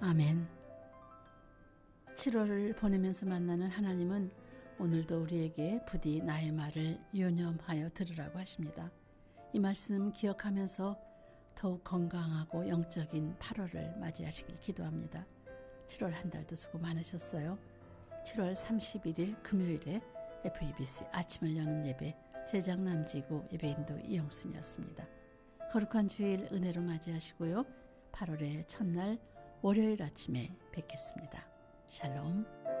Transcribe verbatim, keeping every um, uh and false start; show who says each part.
Speaker 1: 아멘. 칠월을 보내면서 만나는 하나님은 오늘도 우리에게 부디 나의 말을 유념하여 들으라고 하십니다. 이 말씀 기억하면서 더욱 건강하고 영적인 팔월을 맞이하시길 기도합니다. 칠월 한 달도 수고 많으셨어요. 칠월 삼십일일 금요일에 에프이비씨 아침을 여는 예배 제장남지구 예배인도 이영순이었습니다. 거룩한 주일 은혜로 맞이하시고요. 팔월의 첫날 월요일 아침에 뵙겠습니다. 샬롬.